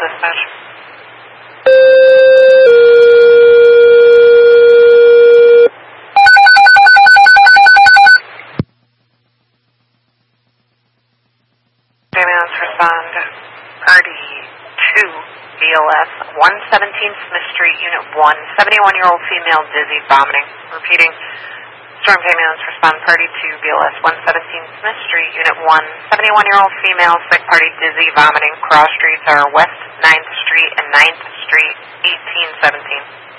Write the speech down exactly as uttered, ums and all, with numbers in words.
dispatch. Ambulance respond. Party two, B L S, one seventeen Smith Street, Unit one, seventy-one-year-old female, dizzy, vomiting. Repeating. Storm Ambulance respond. Party two, B L S, one seventeen Smith Street, Unit one, seventy-one-year-old female, sick, party, dizzy, vomiting. Cross streets are West ninth Street and ninth Street, eighteen seventeen.